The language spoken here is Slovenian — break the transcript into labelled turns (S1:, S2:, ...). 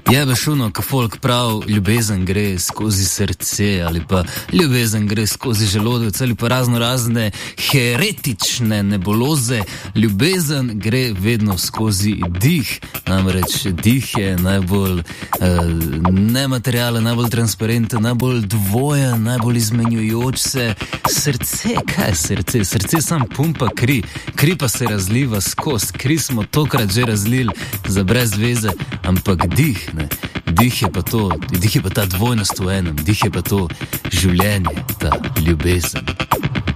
S1: Je šuno, ko folk prav, ljubezen gre skozi srce ali pa ljubezen gre skozi želodec ali pa razne heretične nebuloze. Ljubezen gre vedno skozi dih, namreč dih je najbolj nematerialen, najbolj transparenten, najbolj dvojen, najbolj izmenjujoč se. Srce, kaj je srce? Srce sam pumpa kri, kri pa se razliva skozi, kri smo tokrat že razlili za brez veze, ampak dih, ne. Dih je pa to, dih je pa ta dvojnost v enem, dih je pa to življenje, ta ljubezen.